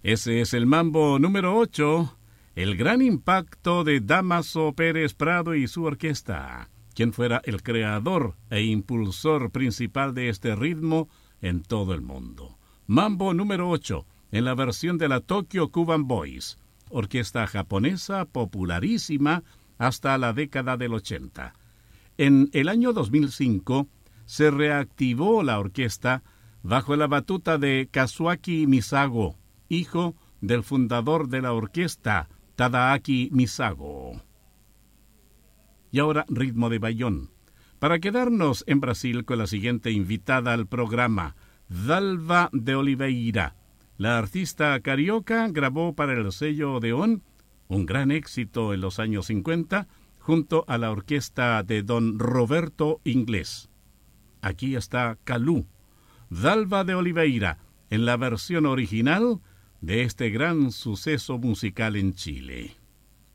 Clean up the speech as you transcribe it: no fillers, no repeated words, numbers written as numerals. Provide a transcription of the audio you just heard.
Ese es el mambo número 8, el gran impacto de Dámaso Pérez Prado y su orquesta, quien fuera el creador e impulsor principal de este ritmo en todo el mundo. Mambo número 8, en la versión de la Tokyo Cuban Boys, orquesta japonesa popularísima hasta la década del 80. En el año 2005 se reactivó la orquesta bajo la batuta de Kazuaki Misago, hijo del fundador de la orquesta, Tadaaki Misago. Y ahora ritmo de bayón, para quedarnos en Brasil con la siguiente invitada al programa, Dalva de Oliveira. La artista carioca grabó para el sello Odeón un gran éxito en los años 50 junto a la orquesta de don Roberto Inglés. Aquí está Calú, Dalva de Oliveira, en la versión original de este gran suceso musical en Chile.